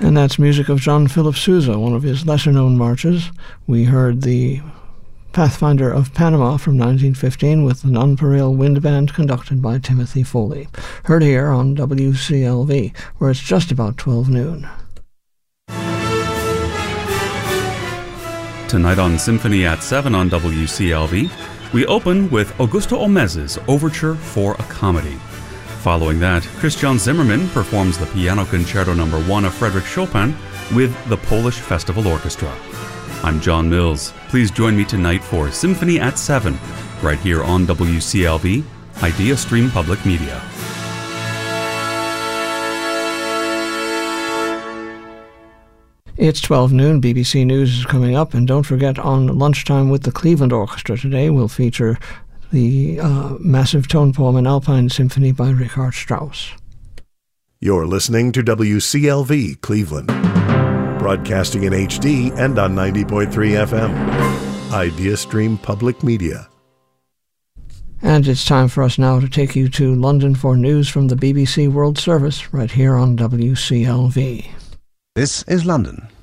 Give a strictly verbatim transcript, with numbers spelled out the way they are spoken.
And that's music of John Philip Sousa, one of his lesser-known marches. We heard the Pathfinder of Panama from nineteen fifteen with the Nonpareil Wind Band conducted by Timothy Foley. Heard here on W C L V, where it's just about twelve noon. Tonight on Symphony at seven on W C L V, we open with Augusto Omez's Overture for a Comedy. Following that, Christian Zimmermann performs the Piano Concerto Number one of Frédéric Chopin with the Polish Festival Orchestra. I'm John Mills. Please join me tonight for Symphony at seven, right here on W C L V, Idea Stream Public Media. It's twelve noon, B B C News is coming up, and don't forget on Lunchtime with the Cleveland Orchestra today we'll feature the uh, massive tone poem and Alpine Symphony by Richard Strauss. You're listening to W C L V Cleveland, broadcasting in H D and on ninety point three F M. Idea Stream Public Media. And it's time for us now to take you to London for news from the B B C World Service right here on W C L V. This is London.